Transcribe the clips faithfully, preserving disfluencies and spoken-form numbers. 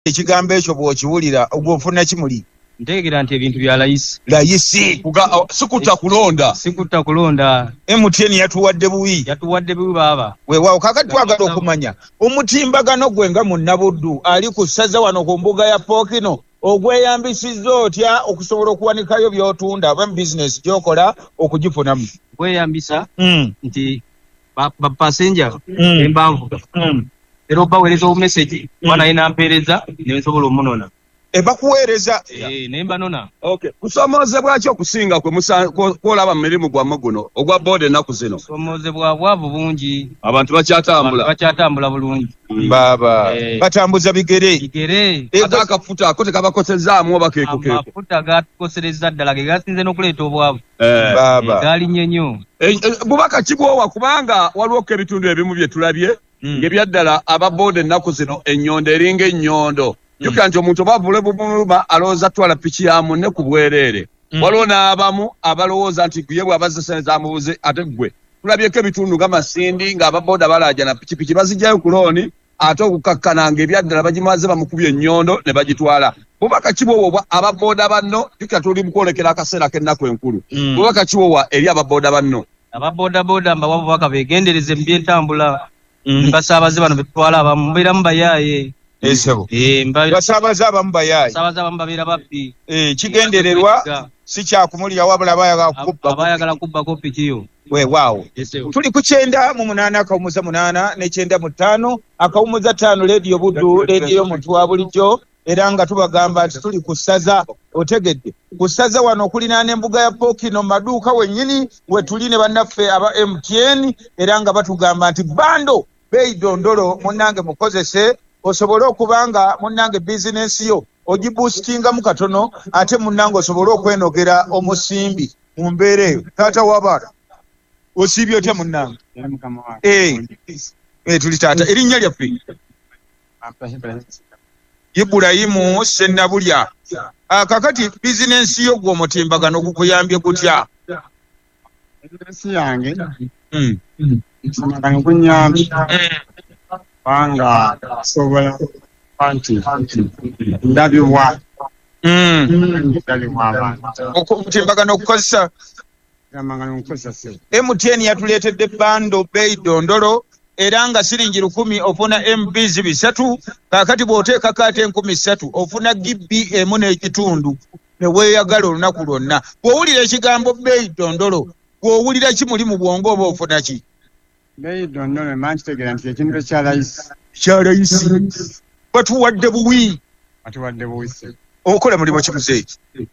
ekigambo ekyo bw'okiwulira ogwofuna kimuli ntegera nti ebintu bya layisi layisi kuga sikuta kulonda sikuta kulonda M T N yatuwadde buwi yatuwadde buwi baba weewaawo kakati twagala okumanya omutimbagano gwe nga munnabuddu ali ku ssaza wano ku mbuga ya Pookino ogweyambisizza otya okusobola okuwanikayo by'otunda aba mu bizinesi gy'okola okugifunamu gweyambisa mm. nti bapasenja mm. embanvu mm. era obaweereza obumeseji mm. wanayina mpeereza nensobola omunona ebakuweereza eh nemba nona okay kusomoozebwa ki okusinga kwe kwolaba mu mirimu gwammwe guno ogwa boode ennaku zino kusomoozebwa bwavu bungi abantu bakyatambula bakyatambula bulungi baba eh. batambuza bigere bigere ate akafuta ako tekabakosezaamu oba keekokeeko amafuta gatukosereza ddala ge gasinze n'okuleeta obwavu eh. baba gali nnyo nnyo eh, eh, bubaka kibwowa kubanga waliwo ebitundu ebimu bye tulabye mm. ng'ebyaddala aba boode ennaku zino ennyondo eringa ennyondo Yuka nti omuntu bavule bubuluma alowooza twala piki ya munne ku bwereere mm. waliwo n'abamu abalowooza nti ye bw'abazeseza amubuze ate gwe tulabyeko ebitundu nga Masindi ng'ababooda balaaja na pikipiki bazijjayo ku looni ate okukakkana ng'ebyaddala bagimaze bamukubye ennyondo ne bagitwala bubaka kibwowa ababooda banno yuka tuli mu kwolekera akaseera k'ennaku enkulu mm. bubaka kibwowa eri ababooda banno ababooda mbawa bubaka beegendereze mu by'entambula mm. basaabaze bano betutwala abamu mubeeramu bayaaye esebo eh mbali basabaza abamu bayayi sabaza abamu babeera babbi eh kigendererwa si kyakumulira wabula bayagala kubba abayagala kubba kopi kiyo we waawo tuli ku kyenda mu munaana akawumuza munaana ne kyenda mu ttaano akawumuza ttaano leediyo buddu leediyo muntu wa bulijjo era nga tubagamba nti tuli ku ssaza otegedde ku ssaza wano okulinaana embuga ya Pookino maduuka wennyini we tuli ne bannaffe aba M T N era nga batugamba nti bando beeyi dondolo munnange mukozese osobola okubanga munnange bizinensi yo ogiboostingamu katono ate munnange osobola okwenogera omusimbi mu mbeera eyo taata wabala osiibye otya munnange eh tuli taata erinnya lyaffe Ibulayimu Sennabulya kakati bizinensi yo gwe omutimbagano gukuyambye gutya bizinensi yange omutimbagano gunyambye banga sobola panti ndabibwa mm ndabibwa abantu omutimbagano okukozesa yamangano okukozesa se M T N yatuleetedde bando beeyi dondolo era nga siringi lukumi ofuna M B bisatu kakati bw'oteeka kaate enkumi ssatu ofuna gibbi emu n'ekitundu ne weeyagala olunaku lwonna bw'owulira ekigambo beeyi dondolo bw'owulira kimuli mu bwongo oba ofuna ki beeyi dondolo manchi tegera nti ekintu ekya layisi kya layisi batuwadde buwi batuwadde buwi okola mulimu kimuze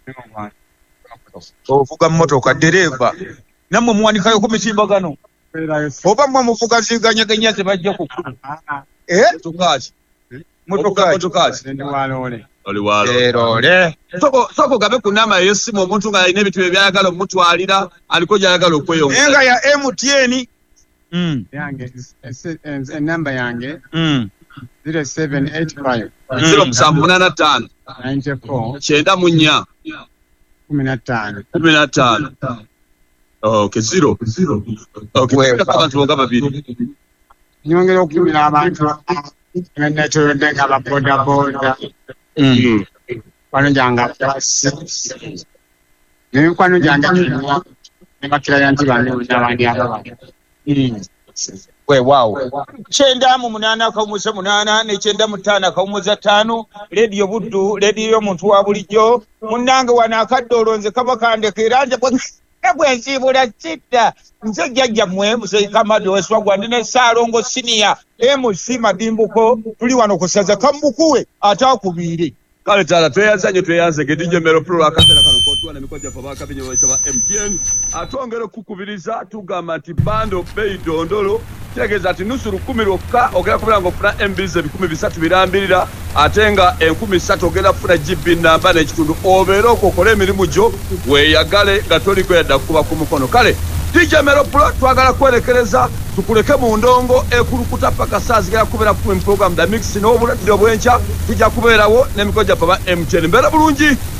ovuga mmotoka dereeva nammwe muwanikayo ku mitimbagano oba mmwe muvuga ziganyaganya zebajja ku kkulu motokaerole soko gabe ku namba ey'essimu omuntu ng'alina ebintu bye byayagala omutwalira aliko gy'ayagala okweyongera naye nga ya M T N yange enamba yange zero seven eight five zero musanvu munaana ttaano ninety four kyenda mu nnya kumi na ttaano kumi na ttaano okay zero okay abantu bonga babiri nyongera okutumira abantu netolodde nga babodaboda kwano janga nenkwano janga nebakiraya nti bane n'abandi ababali weewaawo kyenda mu munaana akawumuza munaana nekyenda mu ttaano akawumuza ttaano leediyo buddu leediyo y'omuntu wa bulijjo munnange wano akadde olonze kaba kandeka era nze bwensiibula kidda nze jjajjammwe museyikamadi weswagwa ndi ne Ssaalongo siniya M C Madimbuko tuli wano ku ssaza kambukuwe ate akubiire kale taala tweyanza nnyo tweyanze gedijjo mmero pulo akaseera kano kotuwa ne mikoja fa bakabinyo bayitaba M T N atwongera okukubiriza tugamba nti bando beeyi dondolo kitegeeza nti nusu lukumi lwokka ogenda kubeera ng'ofuna M B ebikumi bisatu birambirira ate nga enkumi ssatu ogenda kufuna G B namba n'ekitundu obeera okwokola emirimu gyo weeyagale nga toliko yadda kukuba ku mukono kale D J Meropro twagala kwerekereza tukuleke mu ndongo ekulukuta paka saa zigera kubeera ku program da mix n'obulwadde obwenkya tujja kubeerawo n'emikoja paba M T N mbeera bulungi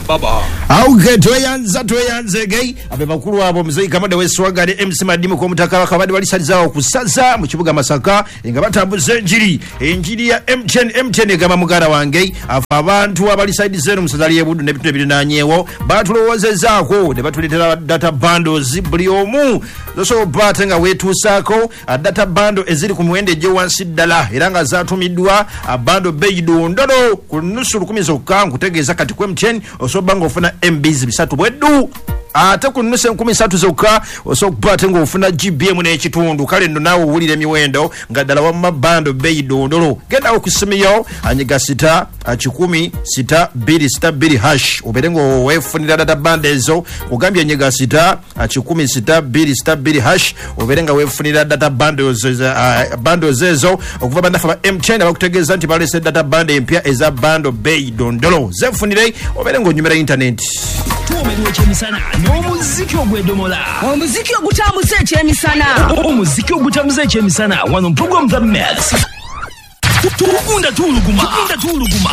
baba auge tweyanza tweyanze gay abe bakuru abo muzei kamada weswagade M C Madimu ko mutakala kabadi walisalizawo kusaza mu kibuga Masaka nga batambuze enjiri enjiri ya M T N M T N gama mugara wange afa abantu abaliside zero musazali yebudu ne bitu birinanyewo batulowozezako ne batuletera data bundles buli omu so batenga wetusako data bundle eziri ku muwende je wansi ddala era nga zatumidwa abando beido ndolo ku nusu lukumi zokka nkutegeeza kati ku M T N osobanga ofuna M Bs bisatu bweddu ate ku nusu nkumi satu zokka osobate nga ofuna G B M n'ekitundu kale ndo nawe owulira emiwendo nga ddala wamma bando beido ndolo genda okusimiyo anyiga sita kikumi sita bbiri sita bbiri hash obere ngo wefunira data bundles kugambye nyiga sita kikumi sita bbiri sita bbiri hash obere nga wefunira data bundles uh, bundles ezo okuva bandafa ba M T N abakutegeeza nti balese data bundle empya eza bando beido ndolo zefunire obere ngo nyumira internet tuomerwe chemisana n'omuziki ogwedomola omuziki ogutambuza ekyemisana omuziki ogutambuza ekyemisana wano program the Max tukunda tuluguma tukunda tuluguma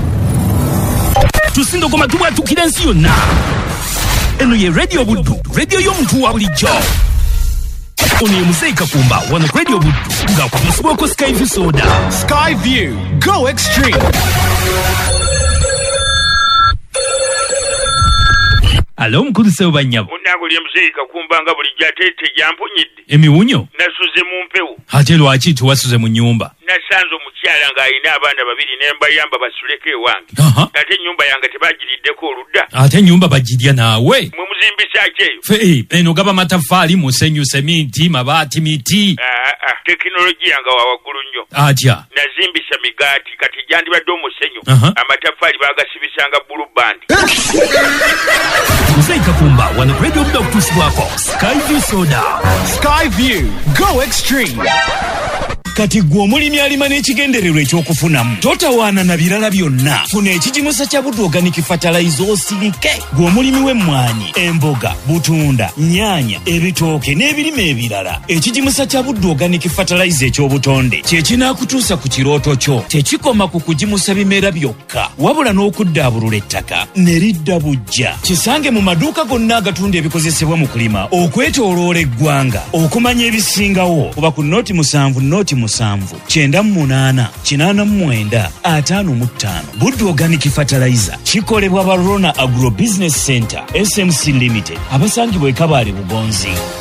tusindo koma tuba tukira ensi yonna eno ye radio buddu radio y'omuntu wa bulijjo ono ye Muzeyi Kakumba wano radio buddu nga kwa musiboko Skyview soda Skyview go extreme. Alo mkuru sewa banyabo Unaguli ya Muzeyi Kakumba nga buli jatete jampunyidde emiwunyo nasuze mu mpewo ate lwaki tuwasuze mu nyumba nasanze omukyala nga alina abaana babiri nembayamba basuleko ewange ate ennyumba yange tebagiriddeko oludda ate ennyumba bagirya naawe mwe muzimbisaki eyo fe eno gaba mataffaali musenyu seminti mabaati miti tekinologiya nga wawaggulu nnyo atya nazimbisa migaati kati gyandibadde omusenyu amataffaali bagasibisanga bulubandi Muzeyi Kakumba wano radio blog tusibwako Skyview soda Skyview go extreme. kati gwe omulimi alima n'ekigendererwa ekyokufunamu totawaana na birala byonna funa ekigimusa kya Buddu Organic Fertilizer osirike gwe omulimi w'emmwanyi emboga butunda nyaanya ebitooke n'ebirime ebirala ekigimusa kya Buddu Organic Fertilizer ekyobutonde kye kinaakutuusa ku kirooto kyo tekikoma ku kugimusa bimera byokka wabula n'okuddaabulula ettaka ne lidda bujja kisange mu maduuka gonna agatunda ebikozesebwa mu kulima okwetooloola eggwanga okumanya ebisingawo oba ku nooti musanvu nooti musanvu kyenda mu munaana kinaana mu mwenda ataano mu ttaano Buddu Organic Fertilizer kikolebwa ba Rona Agro Business Center S M C Limited abasangibwa e Kabale Bugonzi.